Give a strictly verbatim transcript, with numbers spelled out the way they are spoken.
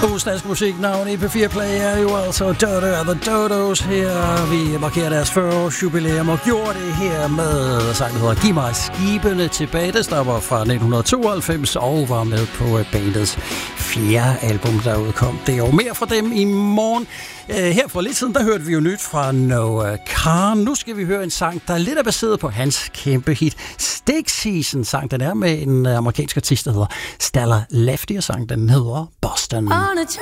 Hos dansk musiknavn i P fire Play er jo altså Dodo og The Dodos her. Vi markerer deres fyrre års jubilæum og gjorde det her med sang, der hedder Giv mig skibene tilbage. Det stammer fra nitten tooghalvfems og var med på bandets fjerde album, der udkom. Det er jo mere fra dem i morgen. Her for lidt siden, der hørte vi jo nyt fra Noah Kahan. Nu skal vi høre en sang, der er lidt er baseret på hans kæmpe hit Stick Season sang. Den er med en amerikansk artist, der hedder Stella Lefty, og sang den hedder Boston. On a